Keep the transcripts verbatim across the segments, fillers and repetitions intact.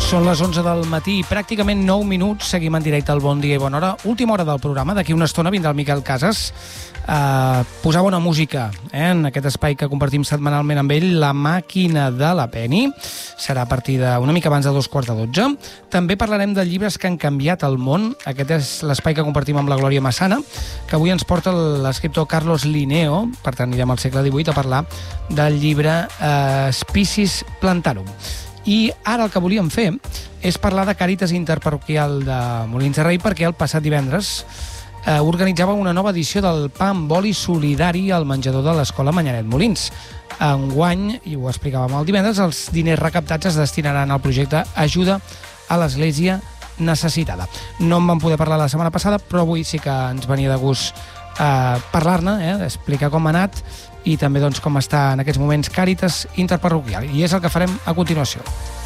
Són les onze del matí, pràcticament nou minuts, seguim en directe al Bon Dia i Bona Hora. Última hora del programa, d'aquí una estona vindrà el Miquel Casas a posar bona música eh, en aquest espai que compartim setmanalment amb ell, La Màquina de la Penny. Serà a partir d'una mica abans de dos quarts de dotze. També parlarem de llibres que han canviat el món. Aquest és l'espai que compartim amb la Glòria Massana, que avui ens porta l'escriptor Carlos Linneo, per tant anirem al segle divuit a parlar del llibre eh, Species Plantarum. I ara el que volíem fer és parlar de Càritas Interparroquial de Molins de Rei, perquè el passat divendres eh, organitzava una nova edició del pa amb oli solidari al menjador de l'Escola Manyanet Molins. Enguany, i ho explicàvem el divendres, els diners recaptats es destinaran al projecte Ajuda a l'Església Necessitada. No en vam poder parlar la setmana passada, però avui sí que ens venia de gust eh, parlar-ne, eh, explicar com ha anat i també doncs, com està en aquests moments Càritas Interparroquial. I és el que farem a continuació.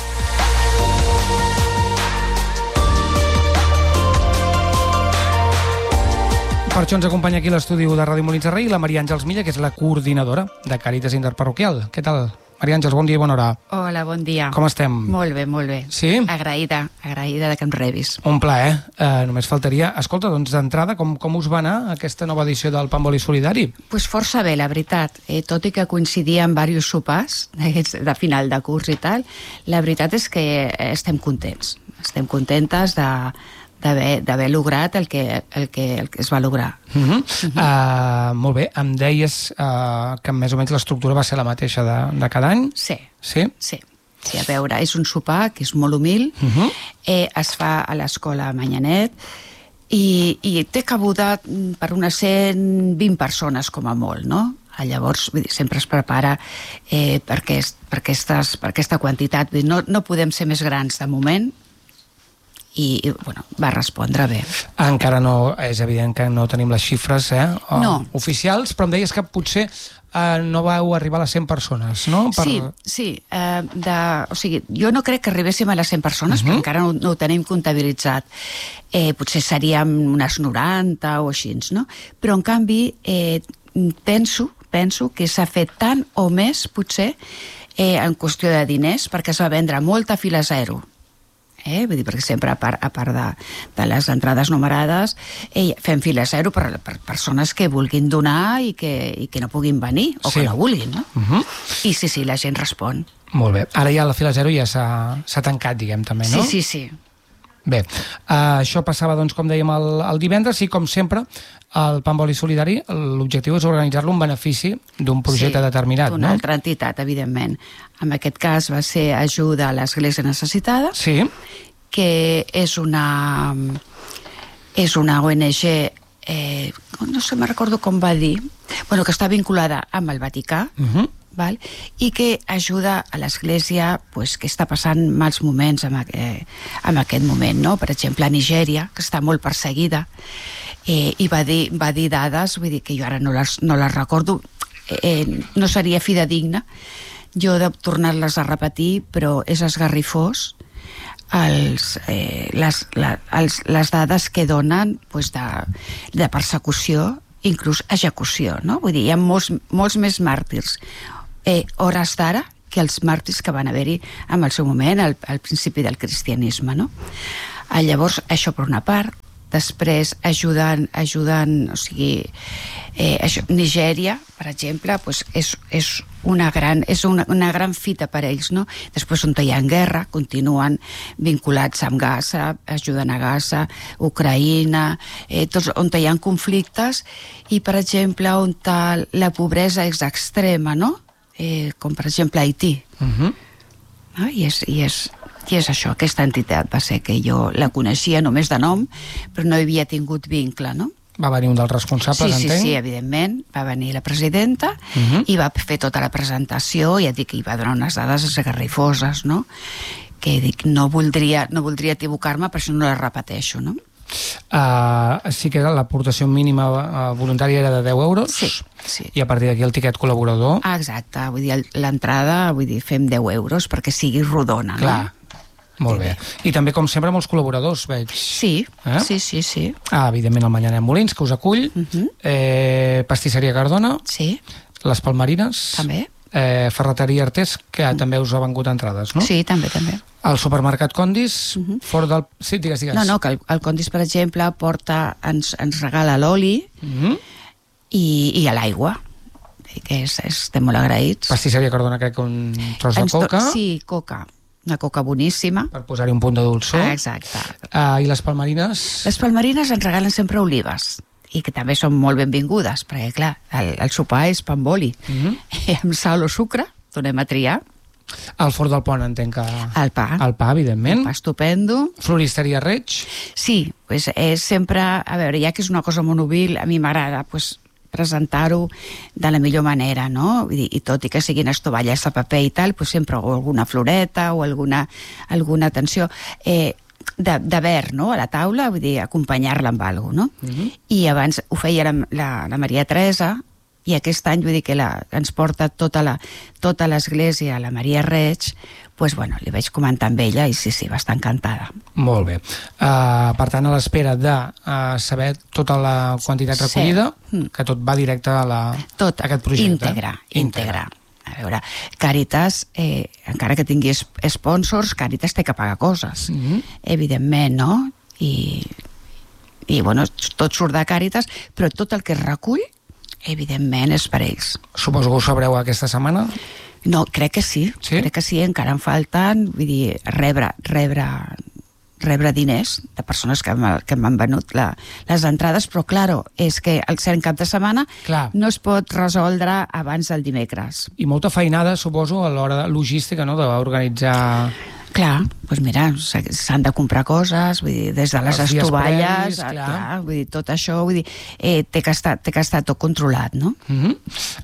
Per això ens acompanya aquí a l'estudi de Ràdio Molins de Rei la Maria Àngels Milla, que és la coordinadora de Càritas Interparroquial. Què tal, Maria Àngels? Bon dia i bona hora. Hola, bon dia. Com estem? Molt bé, molt bé. Sí? Agraïda, agraïda de que em rebis. Un plaer, eh, només faltaria. Escolta, doncs d'entrada, com, com us va anar aquesta nova edició del Pa amb oli solidari? Pues força bé, la veritat. Eh, tot i que coincidia amb diversos sopars de final de curs i tal, la veritat és que estem contents. Estem contentes de d'haver lograt el que, el, que, el que es va lograr. Uh -huh. uh -huh. Uh, molt bé, em deies uh, que més o menys l'estructura va ser la mateixa de, de cada any? Sí. Sí? Sí. Sí, a veure, és un sopar que és molt humil, uh -huh. eh, es fa a l'Escola Manyanet i, i té cabuda per unes cent vint persones com a molt, no? Llavors, vull dir, sempre es prepara eh, per, aquest, per, aquestes, per aquesta quantitat. Vull dir, no, no podem ser més grans de moment, i, i bueno, va respondre bé. Encara no, és evident que no tenim les xifres eh, no. oficials, però em deies que potser eh, no vau arribar a les cent persones, no? Per... Sí, sí. Eh, de, o sigui, jo no crec que arribéssim a les cent persones, uh-huh. perquè encara no, no ho tenim comptabilitzat. Eh, potser seríem unes noranta o així, no? Però, en canvi, eh, penso, penso que s'ha fet tant o més, potser, eh, en qüestió de diners, perquè es va vendre molta fila zero. Eh? Vull dir, perquè sempre a part, a part de, de les entrades numerades eh, fem fila zero per, per persones que vulguin donar i que, i que no puguin venir o sí. que no vulguin, no? Uh-huh. I sí, sí, la gent respon. Molt bé. Ara ja la fila zero ja s'ha tancat, diguem, també, no? Sí, sí, sí. Bé, uh, això passava, doncs, com dèiem, el, el divendres i, com sempre, el Pa amb oli solidari, l'objectiu és organitzar-lo en benefici d'un projecte sí, determinat, no? D'una altra entitat, evidentment. En aquest cas va ser Ajuda a l'Església Necessitada, sí. que és una, és una O N G, eh, no sé, me recordo com va dir, bueno, que està vinculada amb el Vaticà, uh-huh. val? I que ajuda a l'Església pues, que està passant mals moments en, eh, en aquest moment, no? Per exemple, a Nigèria, que està molt perseguida, eh, i va dir, va dir dades, vull dir que jo ara no les, no les recordo, eh, no seria fidedigna jo de tornar-les a repetir, però és esgarrifós els, eh, les, la, els, les dades que donen pues, de, de persecució, inclús execució, no? Vull dir, hi ha molts, molts més màrtirs eh, hores d'ara que els màrtirs que van haver-hi en el seu moment, al, al principi del cristianisme, no? Eh, llavors, això per una part. Després, ajudant, ajudant o sigui, eh, això, Nigèria, per exemple, pues és, és, una gran, és una, una gran fita per a ells, no? Després, on hi ha guerra, continuen vinculats amb Gaza, ajuden a Gaza, Ucraïna, eh, tots, on hi ha conflictes, i, per exemple, on la pobresa és extrema, no? Eh, com, per exemple, Haití. Uh-huh. No? I és... I és I és això, aquesta entitat va ser que jo la coneixia només de nom, però no havia tingut vincle, no? Va venir un dels responsables, sí, sí, entenc? Sí, sí, evidentment. Va venir la presidenta uh-huh. i va fer tota la presentació i et dic que hi va donar unes dades esgarrifoses, no? Que dic, no voldria, no voldria equivocar-me, per això no les repeteixo, no? Uh, sí que l'aportació mínima uh, voluntària era de deu euros sí, sí. i a partir d'aquí el tiquet col·laborador... Ah, exacte, vull dir, l'entrada, vull dir, fem deu euros perquè sigui rodona, clar. No? Molt bé. I també, com sempre, molts col·laboradors, veig. Sí, eh? sí, sí, sí. Ah, evidentment, el Manyanet Molins, que us acull. Uh-huh. eh, Pastisseria Cardona. Sí. Les Palmarines. També. Eh, Ferreteria Artés, que uh-huh. també us ha vengut entrades, no? Sí, també, també. El supermercat Condis, uh -huh. fora del... Sí, digues, digues. No, no, que el, el Condis, per exemple, porta, ens, ens regala l'oli uh -huh. i, i l'aigua, que és, estem molt agraïts. Pastisseria Cardona, crec que un tros de coca. Sí, coca. Una coca boníssima. Per posar-hi un punt de dolçor. Ah, exacte. Uh, I les palmerines? Les palmerines ens regalen sempre olives, i que també són molt benvingudes, perquè, clar, el, el sopar és pa amb oli. Uh -huh. Amb sal o sucre, donem a triar. El Fort del Pont, entenc que... El pa. El pa, evidentment. El pa estupendo. Floristeria Reig? Sí, pues, és sempre... A veure, ja que és una cosa monovil, a mi m'agrada pues, presentar-ho de la millor manera, no? Vull dir, i tot i que siguin estovalles de paper i tal, pues, sempre o alguna floreta o alguna, alguna atenció... Eh, de, de verd, no?, a la taula, vull dir, acompanyar-la amb alguna cosa, no? Uh -huh. I abans ho feia la, la, la Maria Teresa, i aquest any, vull dir, que la, ens porta tota la, tota l'església, la Maria Reig, pues, bueno, li vaig comentar amb ella i sí, sí, va estar encantada. Molt bé. Uh, per tant, a l'espera de uh, saber tota la quantitat recollida, sí. que tot va directe a, la, tot, a aquest projecte. Íntegre, íntegre. A veure, Càritas, eh, encara que tingui sponsors, Càritas té que pagar coses, mm -hmm. evidentment, no? I, i, bueno, tot surt de Càritas, però tot el que es recull, evidentment, és per ells. Suposo que ho sabreu aquesta setmana? No, crec que sí, sí? crec que sí, encara en falten, vull dir, rebre, rebre, rebre diners de persones que m'han venut la, les entrades, però, claro, és que el cert cap de setmana Clar. no es pot resoldre abans del dimecres. I molta feinada, suposo, a l'hora de logística, no?, d'organitzar... Clar, doncs mira, s'han de comprar coses, vull dir, des de les Els estovalles, previs, clar. clar, vull dir, tot això, vull dir, eh, té, que estar, té que estar tot controlat, no? Uh -huh.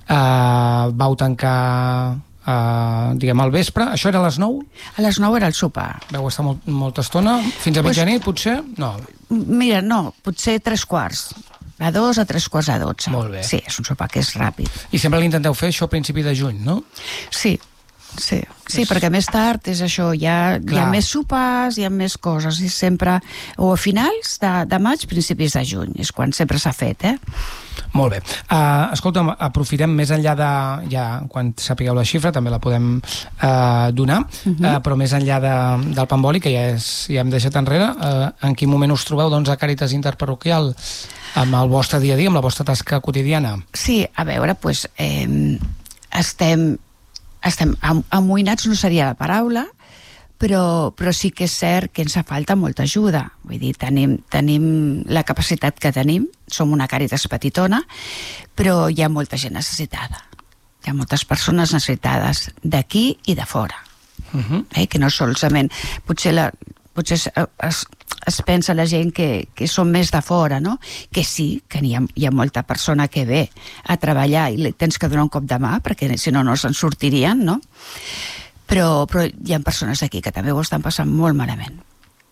uh, vau tancar, uh, diguem, al vespre, això era a les nou? A les nou era el sopar. Vau estar molt, molta estona, fins a mitjanit, pues, potser? No. Mira, no, potser tres quarts. A dos a tres quarts a dotze. Molt bé. Sí, és un sopar que és ràpid. I sempre l'intenteu fer això a principi de juny, no? Sí. Sí, sí, perquè més tard és això, hi ha, hi ha més sopars, hi ha més coses, i sempre, o a finals de, de maig, principis de juny, és quan sempre s'ha fet, eh? Molt bé. Uh, escolta'm, aprofitem més enllà de... Ja, quan sapigueu la xifra també la podem uh, donar, uh -huh. uh, però més enllà de, del Pamboli, que ja, és, ja hem deixat enrere, uh, en quin moment us trobeu, doncs, a Càritas Interparroquial, amb el vostre dia a dia, amb la vostra tasca quotidiana? Sí, a veure, doncs, eh, estem... estem amoïnats, no seria la paraula, però, però sí que és cert que ens fa falta molta ajuda. Vull dir, tenim, tenim la capacitat que tenim, som una Càritas petitona, però hi ha molta gent necessitada. Hi ha moltes persones necessitades d'aquí i de fora. Uh-huh. eh, que no solament... Potser, la, potser es, es, es pensa la gent que, que són més de fora, no? Que sí, que hi ha, hi ha molta persona que ve a treballar i li tens que donar un cop de mà, perquè si no, no se'n sortirien, no? Però, però hi ha persones aquí que també ho estan passant molt malament.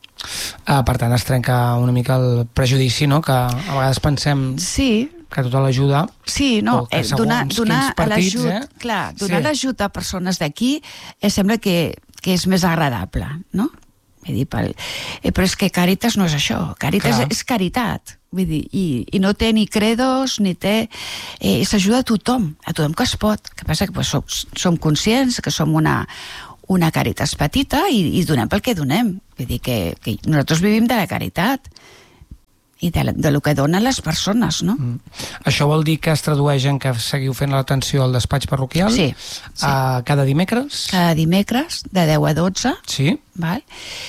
Uh, per tant, es trenca una mica el prejudici, no?, que a vegades pensem... Sí, que tota l'ajuda... Sí, no, eh, donar, donar l'ajut eh? clar, donar sí. l'ajut a persones d'aquí eh, sembla que, que és més agradable, no? Vull dir, pel, eh, però és que Càritas no és això, Càritas clar. és caritat, vull dir, i, i no té ni credos, ni té... Eh, s'ajuda a tothom, a tothom que es pot. El que passa que pues, som, som conscients que som una, una Càritas petita i, i donem pel que donem. Vull dir que, que nosaltres vivim de la caritat i de, de lo que donen les persones, no? Mm. Això vol dir que es tradueix en que seguiu fent l'atenció al despatx parroquial? Sí. sí. Uh, cada dimecres? Cada dimecres, de deu a dotze. Sí. Val?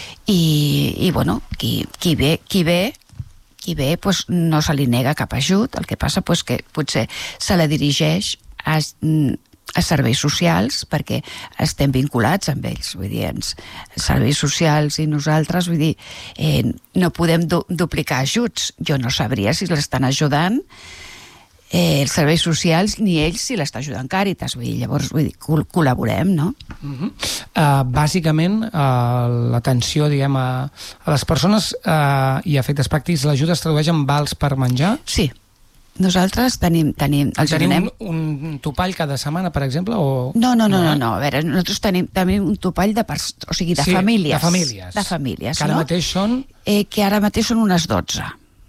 I, i bueno, qui, qui ve, qui ve, qui ve pues, no se li nega cap ajut, el que passa pues, que potser se la dirigeix a, a serveis socials perquè estem vinculats amb ells, vull dir, ens, serveis socials i nosaltres, vull dir, eh, no podem du duplicar ajuts. Jo no sabria si l'estan ajudant eh, els serveis socials ni ells si l'està ajudant Càritas, vull dir, llavors vull dir, col col·laborem, no? Uh -huh. uh, bàsicament uh, l'atenció, diguem, a, a les persones uh, i a efectes pràctics, l'ajuda es tradueix en vals per menjar? Sí. Nosaltres tenim... tenim els tenim donem... un, un topall cada setmana, per exemple? O... No, no, no, no, no, a veure, nosaltres tenim, tenim un topall de, o sigui, de sí, famílies. de famílies. De famílies, que ara no? mateix són... Eh, que ara mateix són unes dotze.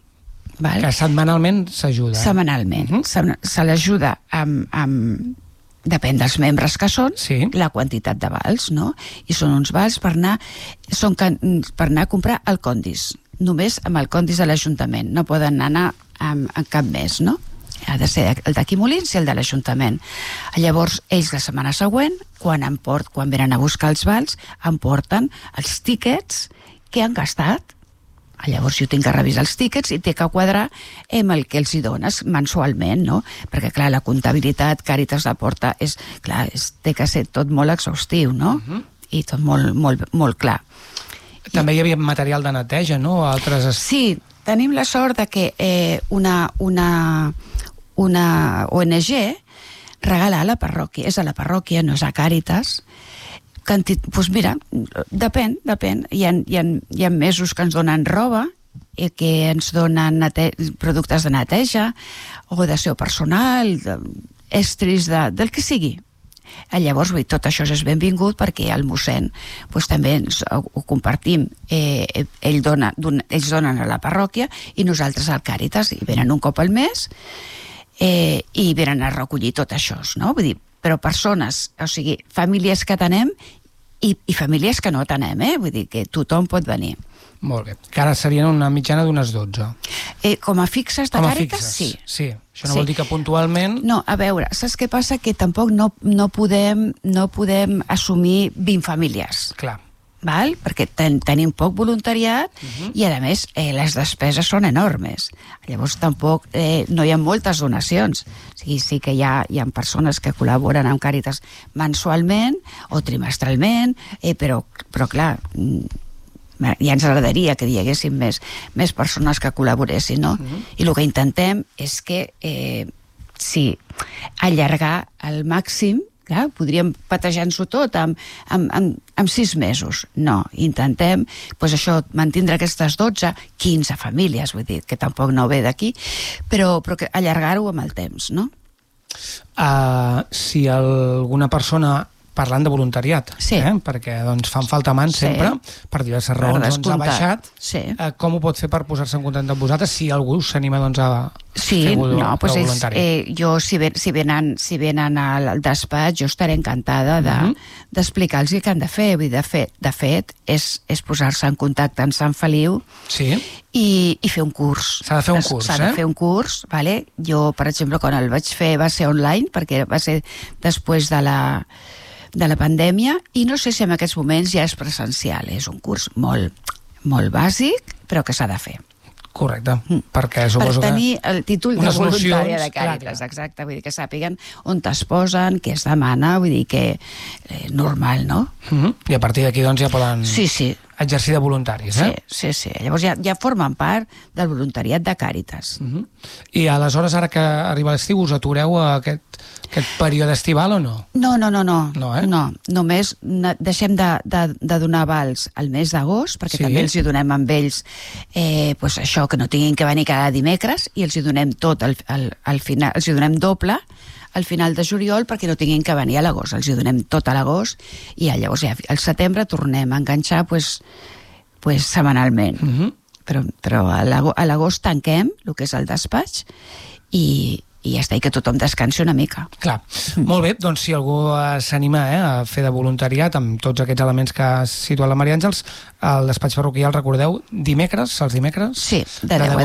Val? Que setmanalment s'ajuda. Setmanalment. Uh -huh. Se, se l'ajuda amb, amb, depèn dels membres que són, sí. la quantitat de vals, no? I són uns vals per anar, són can, per anar a comprar el condis, només amb el condis de l'Ajuntament, no poden anar amb, amb cap més, no? Ha de ser el d'aquí Molins i el de l'Ajuntament. Llavors, ells la setmana següent, quan, em port, quan venen a buscar els vals, em porten els tíquets que han gastat. Llavors jo tinc que revisar els tíquets i té que quadrar amb el que els hi dones mensualment, no? Perquè, clar, la comptabilitat Càritas la porta és, clar, és, té que ser tot molt exhaustiu, no? Uh-huh. I tot molt, molt, molt clar. També hi havia material de neteja, no? Altres... Sí, tenim la sort de que eh, una, una, una O N G regala a la parròquia, és a la parròquia, no és a Càritas. Doncs pues mira, depèn, depèn. Hi ha, hi, ha, hi ha mesos que ens donen roba, eh, que ens donen nete productes de neteja, o de seu personal, de, estris, de, del que sigui. Llavors, tot això és benvingut perquè el mossèn pues, també ens, ho compartim. Eh, ell dona, don, ells donen a la parròquia i nosaltres al Càritas, i venen un cop al mes eh, i venen a recollir tot això, no? Vull dir, però persones, o sigui, famílies que tenem i, i famílies que no tenem, eh? Vull dir que tothom pot venir. Molt bé, que ara serien una mitjana d'unes dotze. Eh, com a fixes de Càritas, sí. Sí, això no sí. vol dir que puntualment... No, a veure, saps què passa? Que tampoc no, no, podem, no podem assumir vint famílies. Clar. Val? Perquè ten, tenim poc voluntariat uh-huh. i, a més, eh, les despeses són enormes. Llavors, tampoc eh, no hi ha moltes donacions. O sigui, sí que hi ha, hi ha persones que col·laboren amb Càritas mensualment o trimestralment, eh, però, però, clar, ja ens agradaria que hi haguessin més, més persones que col·laboressin, no? Uh-huh. I el que intentem és que, eh, sí, allargar al màxim. Clar, podríem patejar-nos-ho tot amb, amb, amb, amb sis mesos. No, intentem pues això, mantindre aquestes dotze, quinze famílies, vull dir, que tampoc no ve d'aquí, però, però que allargar-ho amb el temps, no? Uh, si alguna persona, parlant de voluntariat, sí. eh? perquè doncs, fan falta mans sí. sempre, per diverses raons per doncs, ha baixat, sí. uh, com ho pot fer per posar-se en contacte amb vosaltres si algú s'anima doncs, a sí, fer no, pues de ells, voluntari? Eh, jo, si, ven, si, venen, si venen al despatx, jo estaré encantada de, uh-huh. d'explicar-los què han de fer. Vull dir, de fet, de fet és, és posar-se en contacte amb Sant Feliu sí. i, i fer un curs. S'ha de fer un curs, S'ha eh? de fer un curs, vale? Jo, per exemple, quan el vaig fer va ser online, perquè va ser després de la de la pandèmia, i no sé si en aquests moments ja és presencial. És un curs molt, molt bàsic, però que s'ha de fer. Correcte, mm. perquè suposo per tenir el títol de voluntària de Càritas, clar, clar. exacte, vull dir que sàpiguen on es posen, què es demana, vull dir que eh, normal, no? Mm-hmm. I a partir d'aquí doncs ja poden sí, sí. exercir de voluntaris, eh? Sí, sí, sí. Llavors ja, ja formen part del voluntariat de Càritas. Mm-hmm. I aleshores, ara que arriba l'estiu, us atureu a aquest, aquest període estival o no? No, no, no, no. No, eh? no. Només deixem de, de, de donar vals al mes d'agost, perquè sí. també els hi donem amb ells eh, pues això, que no tinguin que venir cada dimecres, i els hi donem tot al, al, al final, els hi donem doble al final de juliol perquè no tinguin que venir a l'agost, els hi donem tot a l'agost i llavors ja al setembre tornem a enganxar pues, pues setmanalment. Mm-hmm. però, però a l'agost tanquem el que és el despatx i, i ja està, i que tothom descansi una mica. Clar, mm. molt bé, doncs si algú s'anima eh, a fer de voluntariat amb tots aquests elements que ha situat la Maria Àngels, el despatx parroquial, recordeu, dimecres, els dimecres? Sí, de deu a